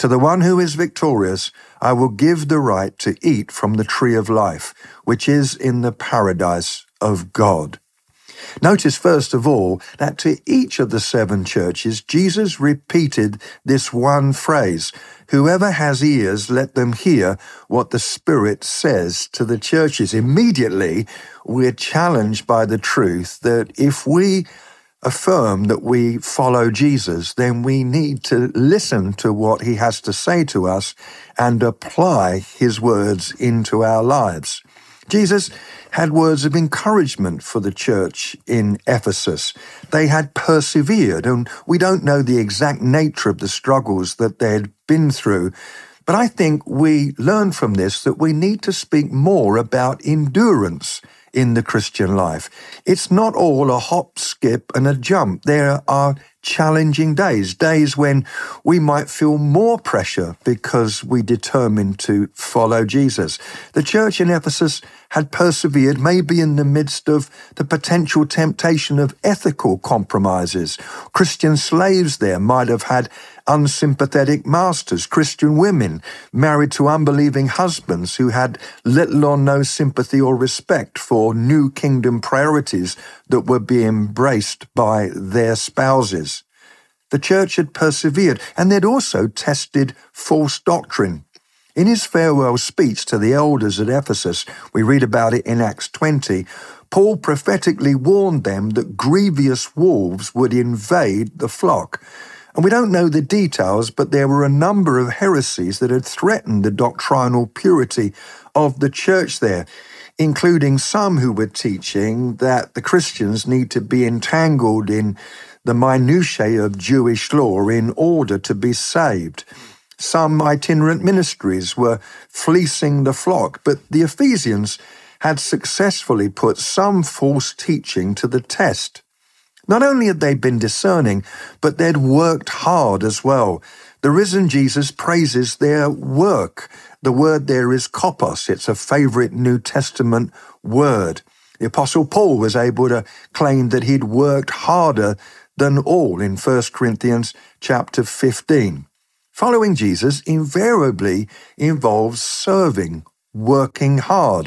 To the one who is victorious, I will give the right to eat from the tree of life, which is in the paradise of God. Notice, first of all, that to each of the 7 churches, Jesus repeated this one phrase: whoever has ears, let them hear what the Spirit says to the churches. Immediately, we're challenged by the truth that if we affirm that we follow Jesus, then we need to listen to what he has to say to us and apply his words into our lives. Jesus had words of encouragement for the church in Ephesus. They had persevered, and we don't know the exact nature of the struggles that they had been through. But I think we learn from this that we need to speak more about endurance in the Christian life. It's not all a hop, skip, and a jump. There are challenging days when we might feel more pressure because we determined to follow Jesus. The church in Ephesus had persevered, maybe in the midst of the potential temptation of ethical compromises. Christian slaves there might have had unsympathetic masters, Christian women married to unbelieving husbands who had little or no sympathy or respect for new kingdom priorities that were being embraced by their spouses. The church had persevered, and they'd also tested false doctrine. In his farewell speech to the elders at Ephesus, we read about it in Acts 20, Paul prophetically warned them that grievous wolves would invade the flock. And we don't know the details, but there were a number of heresies that had threatened the doctrinal purity of the church there, including some who were teaching that the Christians need to be entangled in the minutiae of Jewish law in order to be saved. Some itinerant ministries were fleecing the flock, but the Ephesians had successfully put some false teaching to the test. Not only had they been discerning, but they'd worked hard as well. The risen Jesus praises their work. The word there is kopos. It's a favorite New Testament word. The Apostle Paul was able to claim that he'd worked harder than all in 1 Corinthians chapter 15. Following Jesus invariably involves serving, working hard.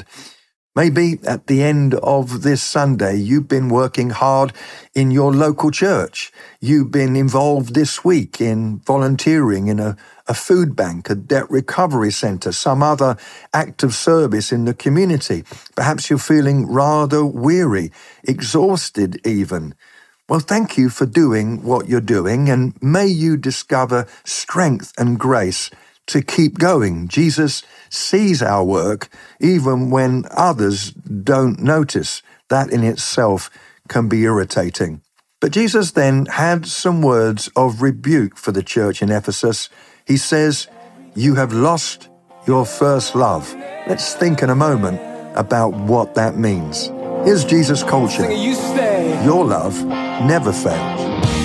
Maybe at the end of this Sunday, you've been working hard in your local church. You've been involved this week in volunteering in a food bank, a debt recovery centre, some other act of service in the community. Perhaps you're feeling rather weary, exhausted even. Well, thank you for doing what you're doing, and may you discover strength and grace to keep going. Jesus sees our work even when others don't notice. That in itself can be irritating. But Jesus then had some words of rebuke for the church in Ephesus. He says, "You have lost your first love." Let's think in a moment about what that means. Here's Jesus Culture. Your love never fails.